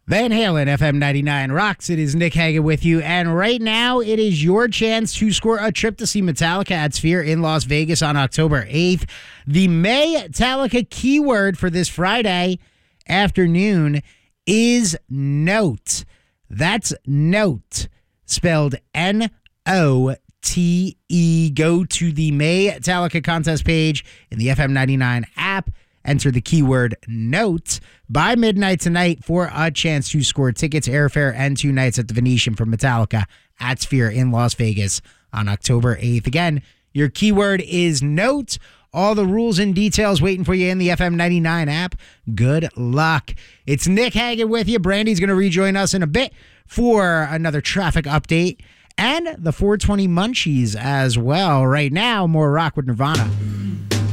Van Halen, FM 99 rocks. It is Nick Hagan with you. And right now, it is your chance to score a trip to see Metallica at Sphere in Las Vegas on October 8th. The Metallica keyword for this Friday afternoon is note. That's note, spelled Note. Go to the Metallica contest page in the FM 99 app. Enter the keyword note by midnight tonight for a chance to score tickets, airfare, and 2 nights at the Venetian for Metallica at Sphere in Las Vegas on October 8th. Again, your keyword is note. All the rules and details waiting for you in the FM 99 app. Good luck. It's Nick Hagan with you. Brandy's going to rejoin us in a bit for another traffic update and the 420 Munchies as well. Right now, more rock with Nirvana.